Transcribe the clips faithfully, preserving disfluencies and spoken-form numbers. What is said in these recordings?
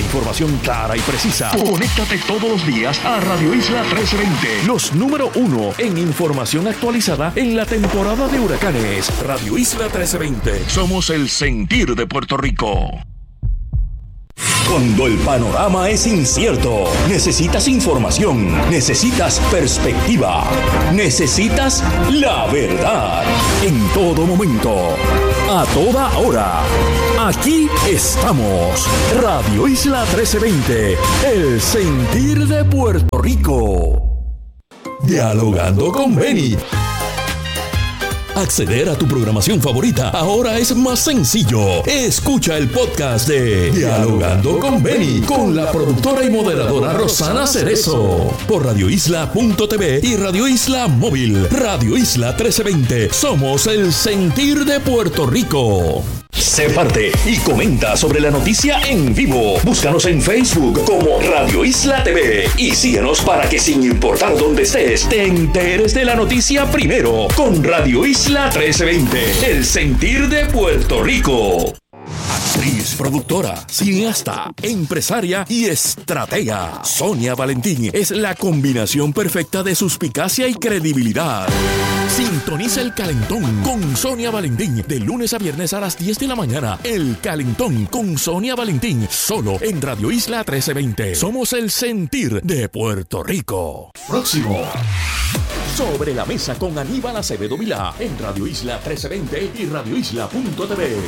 información clara y precisa. Conéctate todos los días a Radio Isla trece veinte. Los número uno en información actualizada en la temporada de huracanes. Radio Isla trece veinte. Somos el sentir de Puerto Rico. Cuando el panorama es incierto, necesitas información, necesitas perspectiva, necesitas la verdad. En todo momento, a toda hora, aquí estamos. Radio Isla trece veinte, el sentir de Puerto Rico. Dialogando con Benny. Acceder a tu programación favorita ahora es más sencillo. Escucha el podcast de Dialogando con Benny con la productora y moderadora Rosana Cerezo por radio isla punto t v y Radio Isla Móvil. Radio Isla trece veinte. Somos el sentir de Puerto Rico. Sé parte y comenta sobre la noticia en vivo. Búscanos en Facebook como Radio Isla T V y síguenos para que sin importar dónde estés, te enteres de la noticia primero con Radio Isla trece veinte, el sentir de Puerto Rico. Actriz, productora, cineasta, empresaria y estratega. Sonia Valentín es la combinación perfecta de suspicacia y credibilidad. Sintoniza El Calentón con Sonia Valentín de lunes a viernes a las diez de la mañana. El Calentón con Sonia Valentín, solo en Radio Isla trece veinte. Somos el sentir de Puerto Rico. Próximo. Sobre la mesa con Aníbal Acevedo Vilá en Radio Isla trece veinte y radio isla punto t v.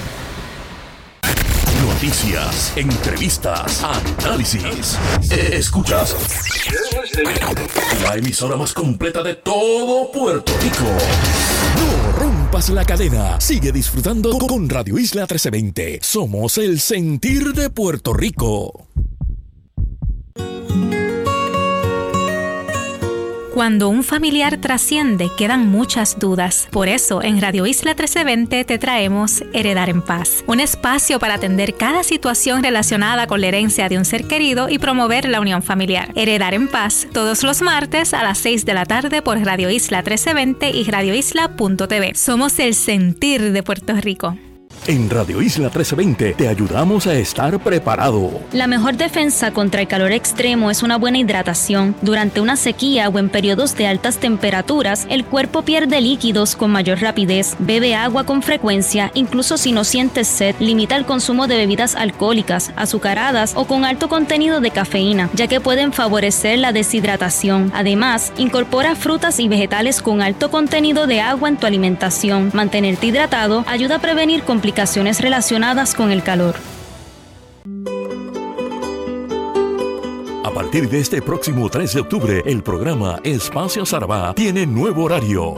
Noticias, entrevistas, análisis. Escuchas la emisora más completa de todo Puerto Rico. No rompas la cadena. Sigue disfrutando con Radio Isla trece veinte. Somos el sentir de Puerto Rico. Cuando un familiar trasciende, quedan muchas dudas. Por eso, en Radio Isla trece veinte te traemos Heredar en Paz, un espacio para atender cada situación relacionada con la herencia de un ser querido y promover la unión familiar. Heredar en Paz, todos los martes a las seis de la tarde por Radio Isla trece veinte y radio isla punto t v. Somos el sentir de Puerto Rico. En Radio Isla trece veinte te ayudamos a estar preparado. La mejor defensa contra el calor extremo es una buena hidratación. Durante una sequía o en periodos de altas temperaturas, el cuerpo pierde líquidos con mayor rapidez. Bebe agua con frecuencia, incluso si no sientes sed. Limita el consumo de bebidas alcohólicas, azucaradas o con alto contenido de cafeína, ya que pueden favorecer la deshidratación. Además, incorpora frutas y vegetales con alto contenido de agua en tu alimentación. Mantenerte hidratado ayuda a prevenir complicaciones relacionadas con el calor. A partir de este próximo tres de octubre, el programa Espacio Sarabá tiene nuevo horario.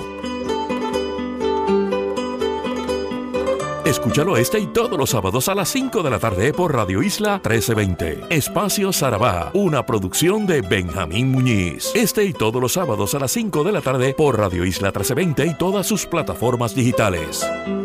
Escúchalo este y todos los sábados a las cinco de la tarde por Radio Isla trece veinte. Espacio Sarabá, una producción de Benjamín Muñiz. Este y todos los sábados a las cinco de la tarde por Radio Isla trece veinte y todas sus plataformas digitales.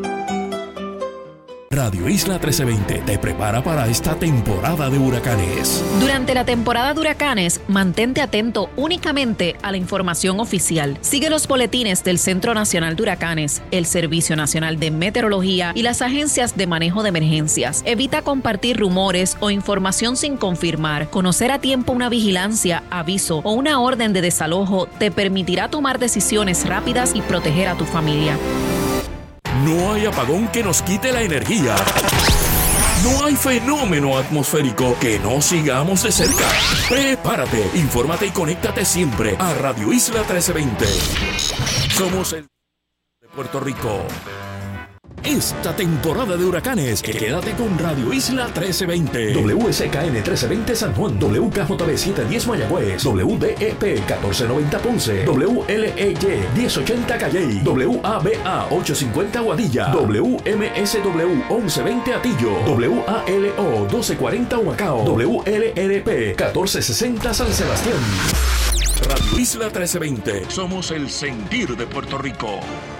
Radio Isla trece veinte te prepara para esta temporada de huracanes. Durante la temporada de huracanes, mantente atento únicamente a la información oficial. Sigue los boletines del Centro Nacional de Huracanes, el Servicio Nacional de Meteorología y las agencias de manejo de emergencias. Evita compartir rumores o información sin confirmar. Conocer a tiempo una vigilancia, aviso o una orden de desalojo te permitirá tomar decisiones rápidas y proteger a tu familia. No hay apagón que nos quite la energía. No hay fenómeno atmosférico que no sigamos de cerca. Prepárate, infórmate y conéctate siempre a Radio Isla trece veinte. Somos el de Puerto Rico. Esta temporada de huracanes, quédate con Radio Isla trece veinte. W S K N trece veinte San Juan, W K J B setecientos diez Mayagüez, W D E P catorce noventa Ponce, W L E Y diez ochenta Calley, W A B A ochocientos cincuenta Aguadilla, W M S W once veinte Atillo, W A L O doce cuarenta Humacao, W L R P catorce sesenta San Sebastián. Radio Isla trece veinte. Somos el sentir de Puerto Rico.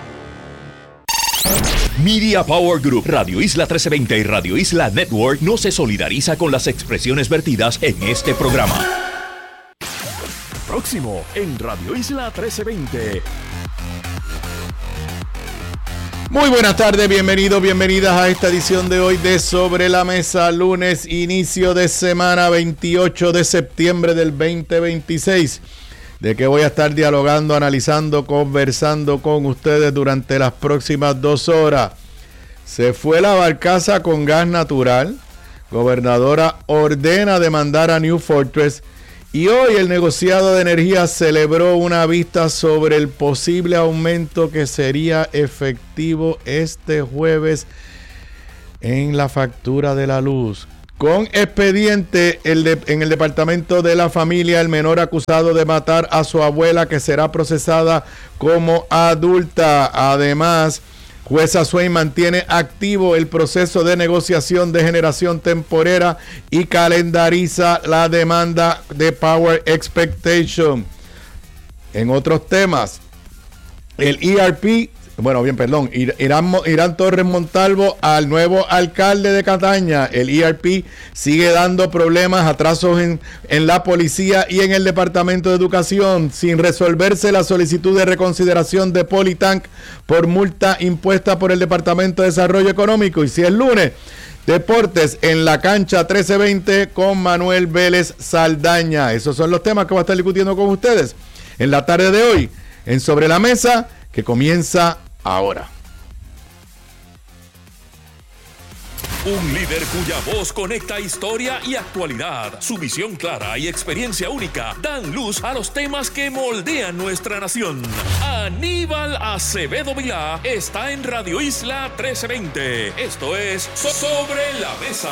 Media Power Group, Radio Isla trece veinte y Radio Isla Network no se solidariza con las expresiones vertidas en este programa. Próximo en Radio Isla trece veinte. Muy buenas tardes, bienvenidos, bienvenidas a esta edición de hoy de Sobre la Mesa, lunes, inicio de semana, veintiocho de septiembre del veinte veintiséis. De que voy a estar dialogando, analizando, conversando con ustedes durante las próximas dos horas. Se fue la barcaza con gas natural. Gobernadora ordena demandar a New Fortress. Y hoy el negociado de energía celebró una vista sobre el posible aumento que sería efectivo este jueves en la factura de la luz. Con expediente el de, en el Departamento de la Familia, el menor acusado de matar a su abuela, que será procesada como adulta. Además, jueza Swain mantiene activo el proceso de negociación de generación temporera y calendariza la demanda de Power Expectation. En otros temas, el E R P, bueno, bien, perdón, Irán, Irán Torres Montalvo al nuevo alcalde de Cataña. El E R P sigue dando problemas, atrasos en, en la policía y en el Departamento de Educación, sin resolverse la solicitud de reconsideración de Politank por multa impuesta por el Departamento de Desarrollo Económico. Y si es lunes, deportes en la cancha trece veinte con Manuel Vélez Saldaña. Esos son los temas que voy a estar discutiendo con ustedes en la tarde de hoy en Sobre la Mesa, que comienza ahora. Un líder cuya voz conecta historia y actualidad. Su visión clara y experiencia única dan luz a los temas que moldean nuestra nación. Aníbal Acevedo Vilá está en Radio Isla trece veinte. Esto es Sobre la Mesa.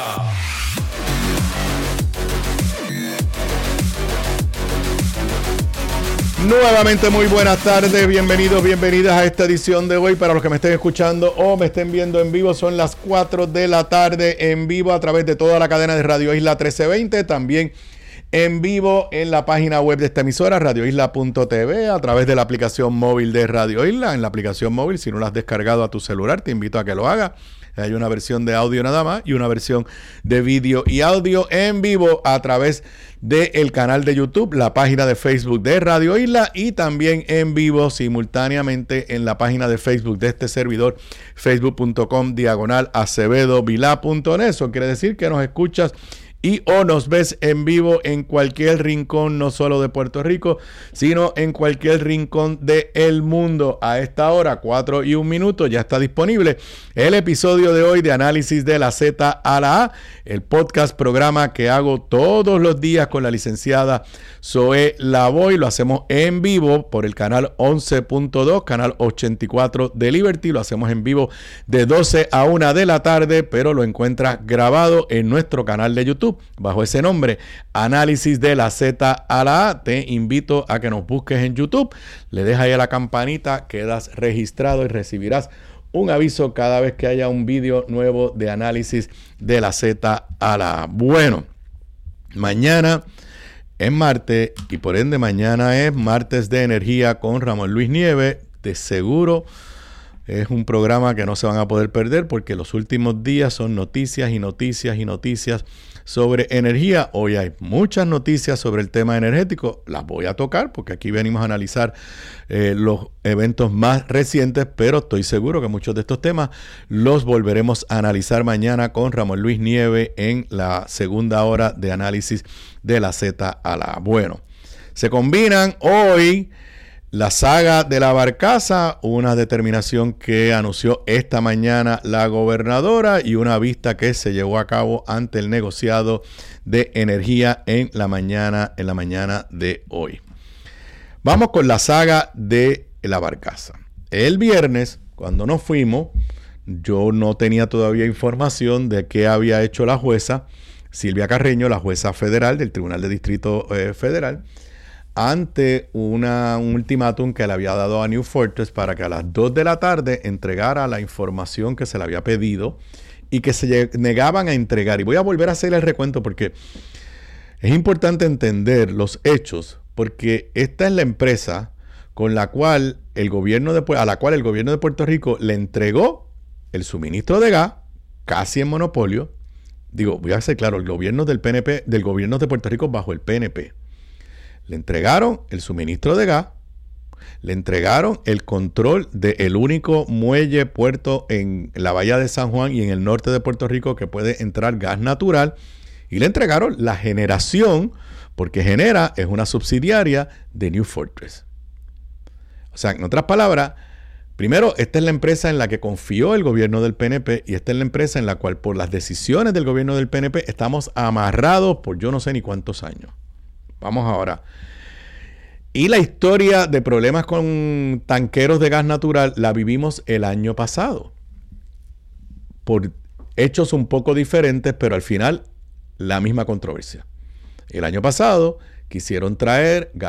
Nuevamente muy buenas tardes, bienvenidos, bienvenidas a esta edición de hoy. Para los que me estén escuchando o me estén viendo en vivo, son las cuatro de la tarde en vivo a través de toda la cadena de Radio Isla trece veinte, también en vivo en la página web de esta emisora, radio isla punto t v, a través de la aplicación móvil de Radio Isla. En la aplicación móvil, si no la has descargado a tu celular, te invito a que lo hagas. Hay una versión de audio nada más y una versión de vídeo y audio en vivo a través del canal de YouTube, la página de Facebook de Radio Isla y también en vivo simultáneamente en la página de Facebook de este servidor, facebook punto com diagonal acevedo vilá punto net. Eso quiere decir que nos escuchas y o nos ves en vivo en cualquier rincón, no solo de Puerto Rico, sino en cualquier rincón del mundo. A esta hora, cuatro y un minuto, ya está disponible el episodio de hoy de Análisis de la Z a la A, el podcast programa que hago todos los días con la licenciada Zoe Lavoy. Lo hacemos en vivo por el canal once punto dos, canal ochenta y cuatro de Liberty. Lo hacemos en vivo de doce a una de la tarde, pero lo encuentras grabado en nuestro canal de YouTube bajo ese nombre, Análisis de la Z a la A. Te invito a que nos busques en YouTube, le dejas ahí a la campanita, quedas registrado y recibirás un aviso cada vez que haya un vídeo nuevo de Análisis de la Z a la A. Bueno, mañana es martes y por ende mañana es martes de energía con Ramón Luis Nieves. De seguro es un programa que no se van a poder perder porque los últimos días son noticias y noticias y noticias sobre energía. Hoy hay muchas noticias sobre el tema energético. Las voy a tocar porque aquí venimos a analizar eh, los eventos más recientes, pero estoy seguro que muchos de estos temas los volveremos a analizar mañana con Ramón Luis Nieves en la segunda hora de Análisis de la Z a la A. Bueno, se combinan hoy la saga de la barcaza, una determinación que anunció esta mañana la gobernadora y una vista que se llevó a cabo ante el negociado de energía en la mañana, en la mañana de hoy. Vamos con la saga de la barcaza. El viernes, cuando nos fuimos, yo no tenía todavía información de qué había hecho la jueza Silvia Carreño, la jueza federal del Tribunal de Distrito eh, Federal, ante una, un ultimátum que le había dado a New Fortress para que a las dos de la tarde entregara la información que se le había pedido y que se negaban a entregar. Y voy a volver a hacer el recuento porque es importante entender los hechos, porque esta es la empresa con la cual el gobierno de, a la cual el gobierno de Puerto Rico le entregó el suministro de gas, casi en monopolio. Digo, voy a ser claro, el gobierno del P N P, del gobierno de Puerto Rico bajo el P N P. Le entregaron el suministro de gas Le entregaron el control del único muelle puerto en la bahía de San Juan y en el norte de Puerto Rico que puede entrar gas natural. Y le entregaron la generación, porque Genera es una subsidiaria de New Fortress. O sea, en otras palabras, primero, esta es la empresa en la que confió el gobierno del P N P y esta es la empresa en la cual por las decisiones del gobierno del P N P estamos amarrados por yo no sé ni cuántos años. Vamos ahora. Y la historia de problemas con tanqueros de gas natural la vivimos el año pasado. Por hechos un poco diferentes, pero al final la misma controversia. El año pasado quisieron traer gas